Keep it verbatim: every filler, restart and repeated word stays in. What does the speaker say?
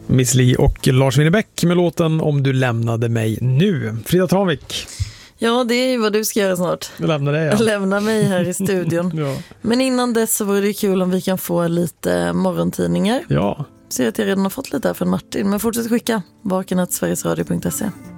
Miss Li och Lars Winnerbäck med låten Om du lämnade mig nu. Frida Tranvik. Ja, det är vad du ska göra snart. Jag lämnar dig, ja. Lämna mig här i studion. Ja. Men innan dess så vore det kul om vi kan få lite morgontidningar. Ja. Ser att jag redan har fått lite här från Martin. Men fortsätt skicka vaken at sverigesradio punkt se.